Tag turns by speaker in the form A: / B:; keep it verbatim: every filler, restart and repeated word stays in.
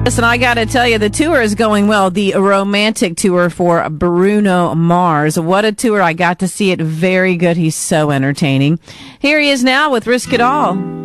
A: Listen, I got to tell you, the tour is going well. The romantic tour for Bruno Mars. What a tour. I got to see it. Very good. He's so entertaining. Here he is now with Risk It All.